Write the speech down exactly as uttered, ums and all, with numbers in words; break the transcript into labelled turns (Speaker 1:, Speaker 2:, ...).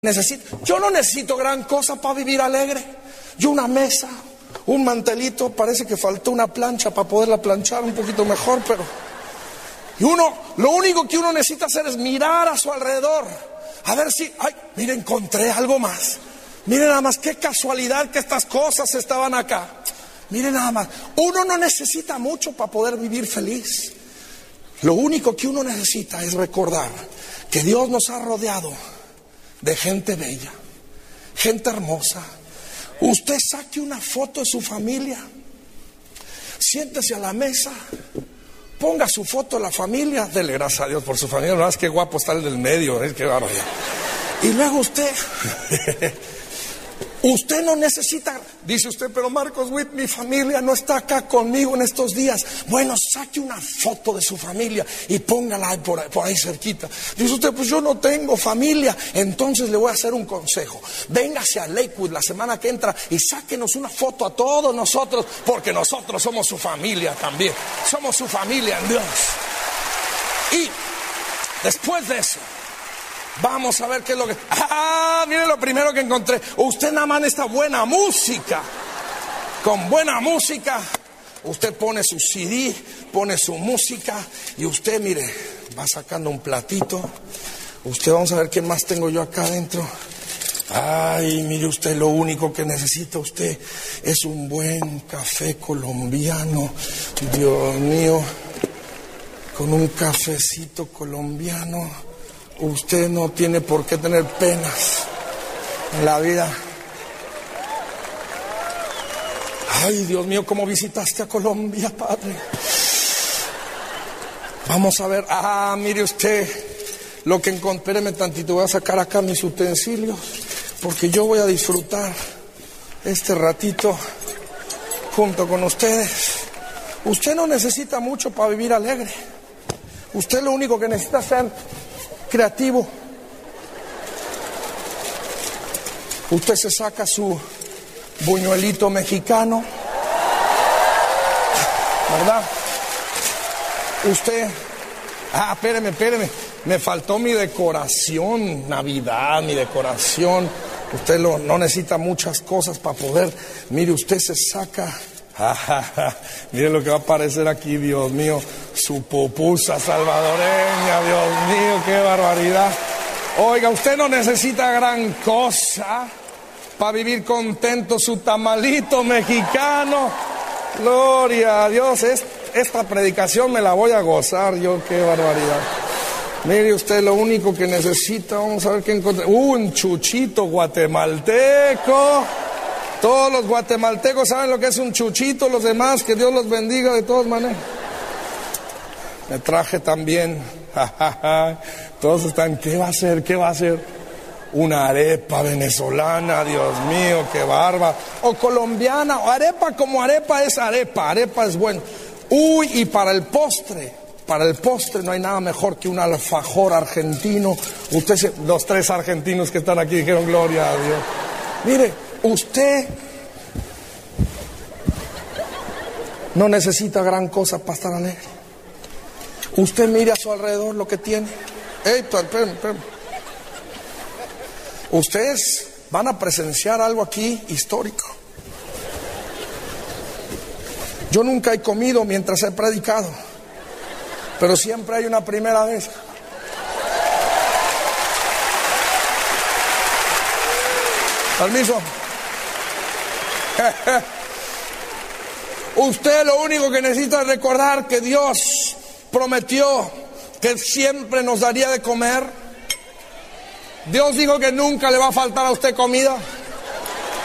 Speaker 1: Necesito, yo no necesito gran cosa para vivir alegre. Yo una mesa, un mantelito, parece que faltó una plancha para poderla planchar un poquito mejor, pero... Y uno, lo único que uno necesita hacer es mirar a su alrededor, a ver si, ay, mire, encontré algo más. Mire nada más, qué casualidad que estas cosas estaban acá. Mire nada más, uno no necesita mucho para poder vivir feliz. Lo único que uno necesita es recordar que Dios nos ha rodeado de gente bella, gente hermosa. Usted saque una foto de su familia, siéntese a la mesa, ponga su foto de la familia, dele gracias a Dios por su familia. La verdad es que guapo está el del medio, ¿eh? Qué bárbaro. Y luego usted, usted no necesita, dice usted, pero Marcos Witt, mi familia no está acá conmigo en estos días. Bueno, saque una foto de su familia y póngala ahí por, ahí, por ahí cerquita. Dice usted, pues yo no tengo familia. Entonces le voy a hacer un consejo. Véngase a Lakewood la semana que entra y sáquenos una foto a todos nosotros, porque nosotros somos su familia también. Somos su familia en Dios. Y después de eso, vamos a ver qué es lo que... ¡Ah! Miren lo primero que encontré. Usted nada más necesita buena música. Con buena música, usted pone su C D, pone su música y usted, mire, va sacando un platito. Usted, vamos a ver qué más tengo yo acá adentro. Ay, mire usted, lo único que necesita usted es un buen café colombiano. Dios mío, con un cafecito colombiano. Usted no tiene por qué tener penas en la vida. Ay, Dios mío, ¿cómo visitaste a Colombia, Padre? Vamos a ver. Ah, mire usted lo que encontré. Espéreme tantito, voy a sacar acá mis utensilios, porque yo voy a disfrutar este ratito junto con ustedes. Usted no necesita mucho para vivir alegre. Usted lo único que necesita hacer creativo. Usted se saca su buñuelito mexicano, ¿verdad? Usted, ah, espéreme, espéreme, me faltó mi decoración, Navidad, mi decoración. Usted lo, no necesita muchas cosas para poder, mire, usted se saca, ah, ah, ah, mire lo que va a aparecer aquí, Dios mío, su pupusa salvadoreña, Dios mío, qué barbaridad. Oiga, usted no necesita gran cosa para vivir contento, su tamalito mexicano. Gloria a Dios, es, esta predicación me la voy a gozar yo, qué barbaridad. Mire usted, lo único que necesita, vamos a ver qué encontré, un chuchito guatemalteco. Todos los guatemaltecos saben lo que es un chuchito, los demás, que Dios los bendiga de todas maneras. Me traje también, todos están, ¿qué va a hacer? ¿Qué va a hacer? Una arepa venezolana, Dios mío, qué barba. O colombiana, o arepa como arepa es arepa, arepa es bueno. Uy, y para el postre, para el postre no hay nada mejor que un alfajor argentino. Ustedes, los tres argentinos que están aquí dijeron gloria a Dios. Mire, usted no necesita gran cosa para estar alegre. Usted mire a su alrededor lo que tiene. Ey, espérame, espérame. Ustedes van a presenciar algo aquí histórico. Yo nunca he comido mientras he predicado, pero siempre hay una primera vez. Permiso. Usted lo único que necesita es recordar que Dios prometió que siempre nos daría de comer. Dios dijo que nunca le va a faltar a usted comida.